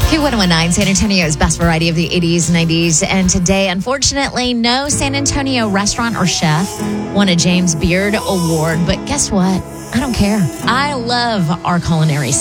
Q1019, San Antonio's best variety of the 80s, 90s, and today, unfortunately, no San Antonio restaurant or chef won a James Beard Award. But guess what? I don't care. I love our culinary